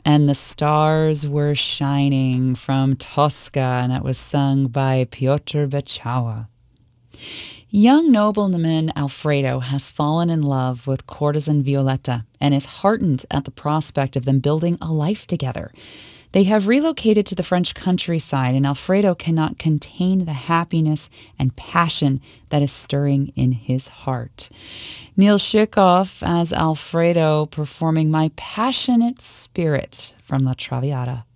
And the Stars Were Shining from Tosca, and it was sung by Piotr Beczała. Young nobleman Alfredo has fallen in love with courtesan Violetta and is heartened at the prospect of them building a life together. They have relocated to the French countryside, and Alfredo cannot contain the happiness and passion that is stirring in his heart. Neil Shikoff as Alfredo performing My Passionate Spirit from La Traviata.